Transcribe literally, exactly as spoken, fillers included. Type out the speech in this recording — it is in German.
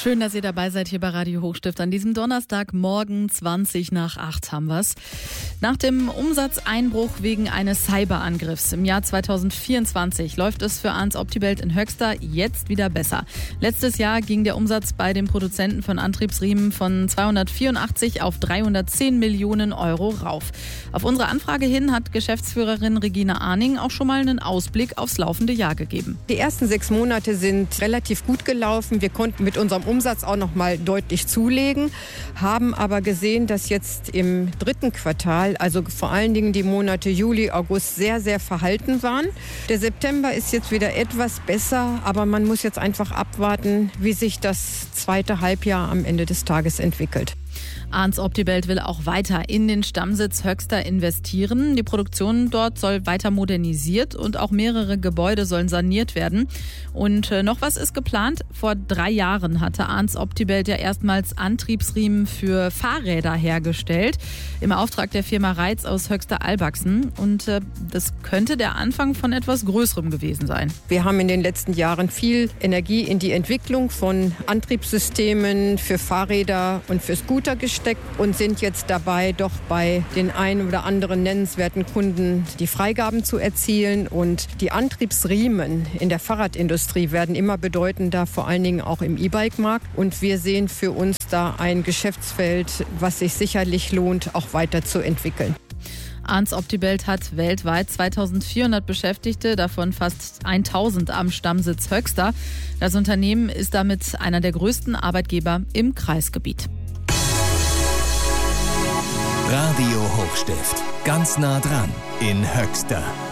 Schön, dass ihr dabei seid hier bei Radio Hochstift. An diesem Donnerstagmorgen zwanzig nach acht haben wir's. Nach dem Umsatzeinbruch wegen eines Cyberangriffs im Jahr zweitausendvierundzwanzig läuft es für Arns Optibelt in Höxter jetzt wieder besser. Letztes Jahr ging der Umsatz bei den Produzenten von Antriebsriemen von zweihundertvierundachtzig auf dreihundertzehn Millionen Euro rauf. Auf unsere Anfrage hin hat Geschäftsführerin Regina Arning auch schon mal einen Ausblick aufs laufende Jahr gegeben. Die ersten sechs Monate sind relativ gut gelaufen. Wir konnten mit unserem Umsatz auch noch mal deutlich zulegen, haben aber gesehen, dass jetzt im dritten Quartal, also vor allen Dingen die Monate Juli, August, sehr, sehr verhalten waren. Der September ist jetzt wieder etwas besser, aber man muss jetzt einfach abwarten, wie sich das zweite Halbjahr am Ende des Tages entwickelt. Arns Optibelt will auch weiter in den Stammsitz Höxter investieren. Die Produktion dort soll weiter modernisiert und auch mehrere Gebäude sollen saniert werden. Und noch was ist geplant? Vor drei Jahren hatte Arns Optibelt ja erstmals Antriebsriemen für Fahrräder hergestellt, im Auftrag der Firma Reitz aus Höxter-Albachsen. Und das könnte der Anfang von etwas Größerem gewesen sein. Wir haben in den letzten Jahren viel Energie in die Entwicklung von Antriebssystemen für Fahrräder und für Scooter gesteckt und sind jetzt dabei, doch bei den einen oder anderen nennenswerten Kunden die Freigaben zu erzielen. Und die Antriebsriemen in der Fahrradindustrie werden immer bedeutender, vor allen Dingen auch im E-Bike-Markt. Und wir sehen für uns da ein Geschäftsfeld, was sich sicherlich lohnt, auch weiterzuentwickeln. Arns Optibelt hat weltweit zweitausendvierhundert Beschäftigte, davon fast tausend am Stammsitz Höxter. Das Unternehmen ist damit einer der größten Arbeitgeber im Kreisgebiet. Radio Hochstift. Ganz nah dran in Höxter.